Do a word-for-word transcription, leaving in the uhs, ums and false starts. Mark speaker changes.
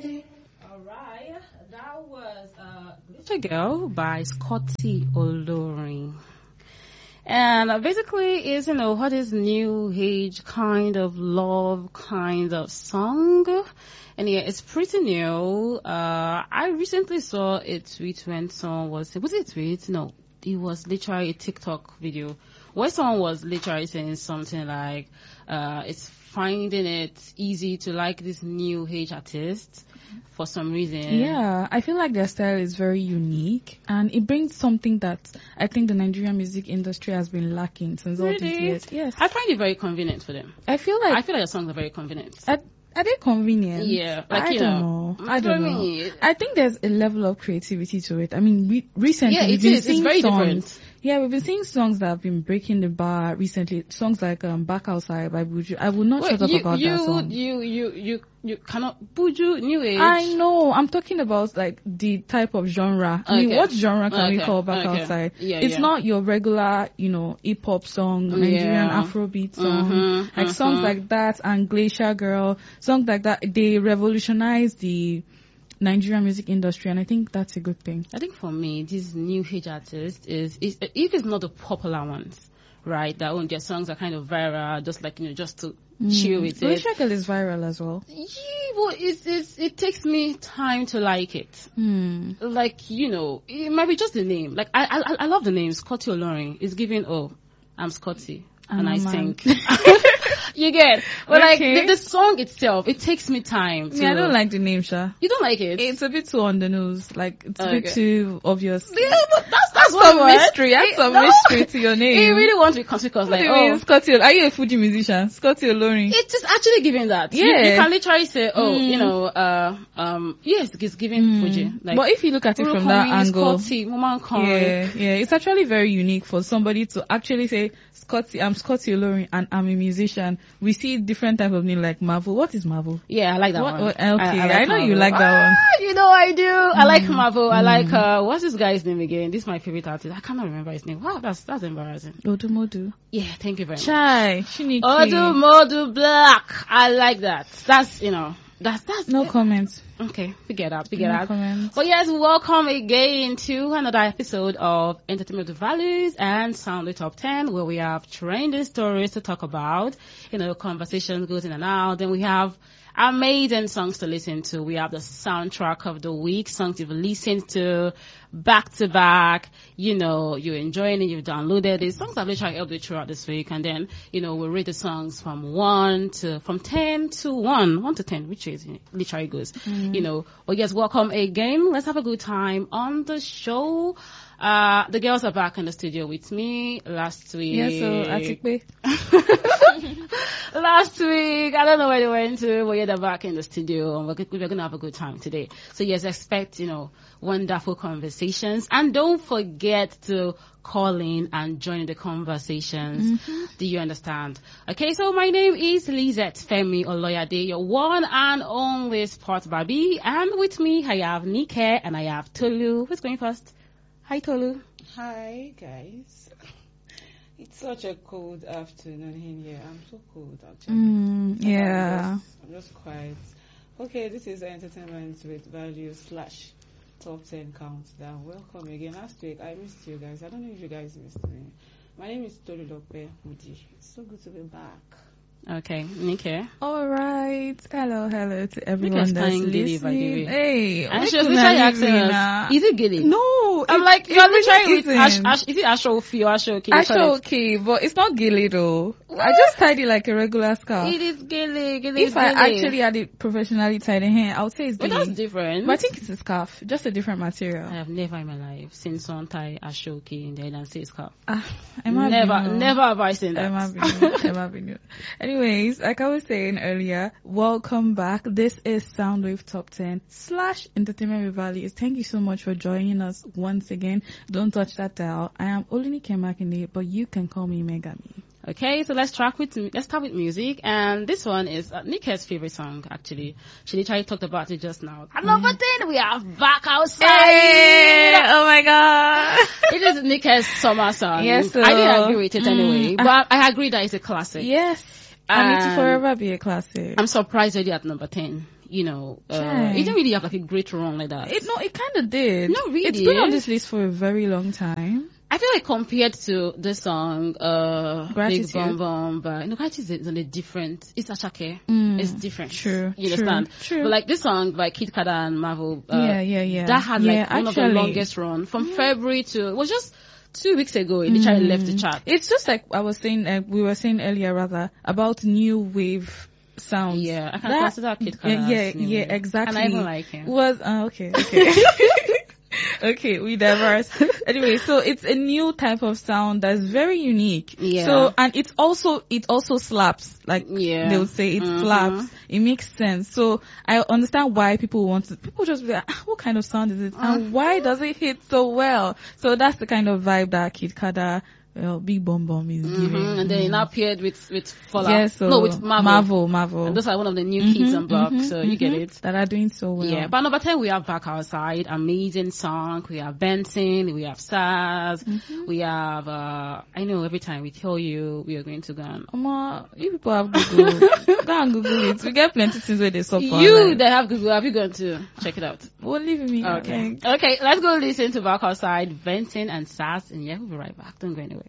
Speaker 1: Alright, that was uh, Glitter Girl by Scotty Olorin. And uh, basically is, you know, what is new age kind of love kind of song. And yeah, it's pretty new. Uh, I recently saw a tweet when someone was, was it a tweet? No, it was literally a TikTok video where someone was literally saying something like, uh, it's finding it easy to like this new age artist for some reason.
Speaker 2: Yeah, I feel like their style is very unique and it brings something that I think the Nigerian music industry has been lacking since
Speaker 1: really?
Speaker 2: all these years. Yes.
Speaker 1: I find it very convenient for them.
Speaker 2: I feel like
Speaker 1: I feel like the songs are very convenient.
Speaker 2: Are, are they convenient?
Speaker 1: Yeah, like,
Speaker 2: I
Speaker 1: you
Speaker 2: don't
Speaker 1: know,
Speaker 2: know. I don't know.
Speaker 1: mean?
Speaker 2: I think there's a level of creativity to it. I mean, we recently
Speaker 1: Yeah,
Speaker 2: we've
Speaker 1: it
Speaker 2: been
Speaker 1: is.
Speaker 2: seeing
Speaker 1: It's very
Speaker 2: songs.
Speaker 1: different.
Speaker 2: Yeah, we've been seeing songs that have been breaking the bar recently. Songs like um, "Back Outside" by Buju. I will not
Speaker 1: Wait,
Speaker 2: shut up
Speaker 1: you,
Speaker 2: about
Speaker 1: you,
Speaker 2: that song.
Speaker 1: You, you, you, you cannot Buju new age.
Speaker 2: I know. I'm talking about like the type of genre. I mean,
Speaker 1: Okay.
Speaker 2: what genre can
Speaker 1: Okay.
Speaker 2: we call "Back
Speaker 1: Okay.
Speaker 2: Outside"?
Speaker 1: Yeah,
Speaker 2: it's
Speaker 1: yeah.
Speaker 2: not your regular, you know, hip hop song, Nigerian
Speaker 1: Yeah.
Speaker 2: Afrobeat song,
Speaker 1: Mhm,
Speaker 2: like
Speaker 1: mhm.
Speaker 2: songs like that and Glacier Girl, songs like that. They revolutionize the Nigerian music industry, and I think that's a good thing.
Speaker 1: I think for me, this new age artist is, is if it's not the popular ones, right? That own their songs are kind of viral, just like, you know, just to chill with it.
Speaker 2: Glacier Girl is viral as well.
Speaker 1: Yeah, well, it's, it's, it takes me time to like it.
Speaker 2: Hmm.
Speaker 1: Like, you know, it might be just the name. Like, I I, I love the name, Scotty Olorin. It's giving, oh, I'm Scotty. And
Speaker 2: I'm
Speaker 1: I
Speaker 2: a man.
Speaker 1: sing. You get, but like
Speaker 2: Okay.
Speaker 1: the, the song itself, it takes me time. To,
Speaker 2: Yeah, I don't like the name, Sha.
Speaker 1: You don't like it?
Speaker 2: It's a bit too on the nose. Like, it's a
Speaker 1: Okay.
Speaker 2: bit too obvious.
Speaker 1: Yeah, but that's that's
Speaker 2: That's
Speaker 1: what
Speaker 2: some
Speaker 1: it was.
Speaker 2: mystery. That's
Speaker 1: It-
Speaker 2: some
Speaker 1: no.
Speaker 2: mystery to your name.
Speaker 1: You really want to be conspicuous,
Speaker 2: What
Speaker 1: like,
Speaker 2: do you
Speaker 1: oh,
Speaker 2: mean, Scotty? Are you a Fuji musician? Scotty Olorin.
Speaker 1: it's just actually giving that. You,
Speaker 2: Yeah.
Speaker 1: you can literally say, oh,
Speaker 2: Mm.
Speaker 1: you know, uh, um, yes, it's giving Fuji. Like,
Speaker 2: But if you look at it from that angle,
Speaker 1: Scotty, Woman Con.
Speaker 2: yeah, yeah, it's actually very unique for somebody to actually say, Scotty, I'm Scotty Olorin and I'm a musician. We see different type of name like Marvel. What is Marvel?
Speaker 1: Yeah, I like that
Speaker 2: What-
Speaker 1: one.
Speaker 2: what- okay,
Speaker 1: I,
Speaker 2: I
Speaker 1: like
Speaker 2: know you
Speaker 1: Marvel.
Speaker 2: like that one.
Speaker 1: Ah, you know I do. I like Marvel. I like, uh, what's this guy's name again? This is my favorite artist. I cannot remember his name. Wow, that's, that's embarrassing.
Speaker 2: Odumodu.
Speaker 1: Yeah, thank you very much.
Speaker 2: Chai. Shiniki.
Speaker 1: Odu Modu Black. I like that. That's, you know, that's, that's,
Speaker 2: No comments.
Speaker 1: okay, figure it out, figure
Speaker 2: No
Speaker 1: it out.
Speaker 2: comments.
Speaker 1: But yes, welcome again to another episode of Entertainment with Values and Soundly Top ten, where we have trending stories to talk about. You know, conversation goes in and out. Then we have amazing songs to listen to. We have the soundtrack of the week, songs you've listened to back to back. You know, you're enjoying it, you've downloaded it. Songs have literally helped you throughout this week. And then, you know, we'll rate the songs from one to, from ten to one, one to ten, which is literally goes, mm. you know. But yes, welcome again. Let's have a good time on the show. Uh, the girls are back in the studio with me last week.
Speaker 2: Yeah, so Atikpe.
Speaker 1: Last week, I don't know where they went to, but yeah, they're back in the studio and we're, we're going to have a good time today. So yes, expect, you know, wonderful conversations. And don't forget to call in and join the conversations. Mm-hmm. Do you understand? Okay, so my name is Lizette Femi Oloyade, your one and only sport Barbie. And with me, I have Nike and I have Tolu. Who's going first? Hi, Tolu.
Speaker 3: Hi, guys. It's such a cold afternoon in here. I'm so cold, actually.
Speaker 2: Mm, yeah.
Speaker 3: I'm just, I'm just quiet. Okay, this is Entertainment with Value slash Top ten Countdown. Welcome again. Last week, I missed you guys. I don't know if you guys missed me. My name is Tolu Lope Mudi. It's so good to be back.
Speaker 1: Okay, Nike.
Speaker 2: All right. Hello, hello to everyone that's
Speaker 1: Gilly,
Speaker 2: listening.
Speaker 1: by the way.
Speaker 2: Hey,
Speaker 1: And
Speaker 2: we
Speaker 1: she was
Speaker 2: could
Speaker 1: literally
Speaker 2: not
Speaker 1: asking
Speaker 2: even,
Speaker 1: us,
Speaker 2: uh,
Speaker 1: is it Gilly?
Speaker 2: No,
Speaker 1: I'm
Speaker 2: it-
Speaker 1: like,
Speaker 2: it
Speaker 1: you're
Speaker 2: really
Speaker 1: literally with Ash,
Speaker 2: isn't.
Speaker 1: Ash, is it Ashofi or Ashoki?
Speaker 2: Ashoki, but it's not Gilly though. I just tied it like a regular scarf.
Speaker 1: It is Gilly, Gilly,
Speaker 2: If I
Speaker 1: Gilly.
Speaker 2: actually had it professionally tied in hair, I would say it's
Speaker 1: But
Speaker 2: Gilly.
Speaker 1: that's different.
Speaker 2: But I think it's a scarf, just a different material.
Speaker 1: I have never in my life seen someone tie Ashoki in there and say scarf.
Speaker 2: Ah, Emma
Speaker 1: Never,
Speaker 2: Binu.
Speaker 1: never have I seen that.
Speaker 2: Emma Binu. Emma Binu. Anyways, like I was saying earlier, welcome back. This is Soundwave Top ten slash Entertainment with Values. Thank you so much for joining us once again. Don't touch that dial. I am Olunike Makinde, but you can call me Megami.
Speaker 1: Okay, so let's track with let's start with music, and this one is uh, Nike's favorite song. Actually, she literally talked about it just now. At number ten, we have Back Outside.
Speaker 2: Hey, oh my god!
Speaker 1: It is Nike's summer song.
Speaker 2: Yes, so,
Speaker 1: I didn't agree with it anyway,
Speaker 2: mm,
Speaker 1: but I agree that it's a classic.
Speaker 2: Yes, and it will
Speaker 1: And
Speaker 2: forever be a classic.
Speaker 1: I'm surprised already at number ten. you know, uh,
Speaker 2: Chai.
Speaker 1: it didn't really have like a great run like that.
Speaker 2: It no, it kind of did.
Speaker 1: Not really.
Speaker 2: It's been on this list for a very long time.
Speaker 1: I feel like compared to this song, uh,
Speaker 2: Gratitude.
Speaker 1: Big Bum Bum, but, you know, Gratitude is on a different, it's Ashake.
Speaker 2: Mm,
Speaker 1: It's different.
Speaker 2: True.
Speaker 1: You
Speaker 2: true,
Speaker 1: understand?
Speaker 2: True.
Speaker 1: But like this song by Kid Kada and Marvel, uh,
Speaker 2: yeah, yeah, yeah.
Speaker 1: that had like
Speaker 2: yeah,
Speaker 1: one
Speaker 2: actually,
Speaker 1: of the longest run from February to, it was just two weeks ago, it literally
Speaker 2: Mm.
Speaker 1: left the chart.
Speaker 2: It's just like I was saying, uh, we were saying earlier rather, about new wave sounds.
Speaker 1: Yeah, I can
Speaker 2: That-
Speaker 1: consider Kid Kada.
Speaker 2: Yeah, yeah,
Speaker 1: as new
Speaker 2: yeah,
Speaker 1: wave.
Speaker 2: exactly.
Speaker 1: And I even like him.
Speaker 2: Was, uh, okay, okay. Okay, we diverse. Anyway, so it's a new type of sound that's very unique.
Speaker 1: Yeah.
Speaker 2: So, and it's also, it also slaps. Like,
Speaker 1: Yeah.
Speaker 2: they would say it
Speaker 1: Mhm.
Speaker 2: slaps. It makes sense. So, I understand why people want to, people just be like, ah, what kind of sound is it? And why does it hit so well? So that's the kind of vibe that Kid Kada, well, Big Bum Bum is giving.
Speaker 1: Mhm. And then it now paired with, with Fallout.
Speaker 2: Yeah, so
Speaker 1: no, with Marvel.
Speaker 2: Marvel, Marvel.
Speaker 1: And those are one of the new kids
Speaker 2: Mhm,
Speaker 1: on block,
Speaker 2: mhm,
Speaker 1: so you get
Speaker 2: mhm.
Speaker 1: it.
Speaker 2: That are doing so well.
Speaker 1: Yeah, but number ten we have Back Outside, amazing song. We have Benson, we have Stars,
Speaker 2: Mm-hmm.
Speaker 1: we have, uh, I know every time we tell you we are going to go on.
Speaker 2: Oma, you people have Google. Go and Google it. We get plenty things where they suffer.
Speaker 1: You
Speaker 2: like,
Speaker 1: that have Google, have you gone to check it out?
Speaker 2: well, leave me.
Speaker 1: Okay.
Speaker 2: Like,
Speaker 1: Okay, let's go listen to Back Outside, Benson and Stars, and yeah, we'll be right back. Don't go anywhere.